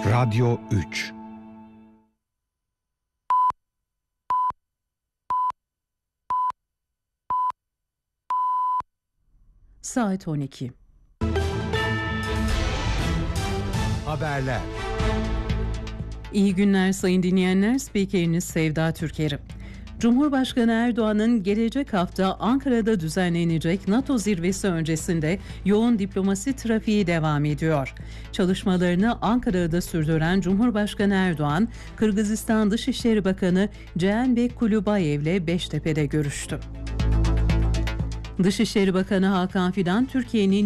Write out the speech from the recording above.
Radyo 3. Saat 12. Haberler. İyi günler sayın dinleyenler. Spikeriniz Sevda Türker'i. Cumhurbaşkanı Erdoğan'ın gelecek hafta Ankara'da düzenlenecek NATO zirvesi öncesinde yoğun diplomasi trafiği devam ediyor. Çalışmalarını Ankara'da sürdüren Cumhurbaşkanı Erdoğan, Kırgızistan Dışişleri Bakanı Ceenbek Kulubeyev'le Beştepe'de görüştü. Dışişleri Bakanı Hakan Fidan, Türkiye'nin